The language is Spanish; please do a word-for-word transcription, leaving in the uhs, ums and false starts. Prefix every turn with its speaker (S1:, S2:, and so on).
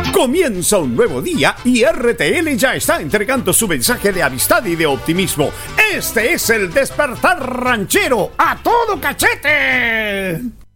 S1: Comienza un nuevo día y R T L ya está entregando su mensaje de amistad y de optimismo. Este es el Despertar Ranchero a todo cachete.